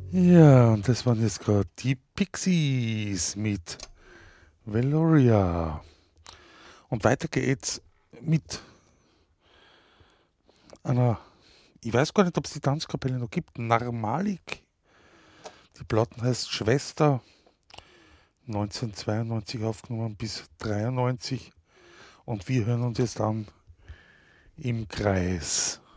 Ja, und das waren jetzt gerade die Pixies mit Veloria. Und weiter geht's mit einer, ich weiß gar nicht, ob es die Tanzkapelle noch gibt, Narmalik. Die Platten heißt Schwester, 1992 aufgenommen bis 93. Und wir hören uns jetzt an im Kreis.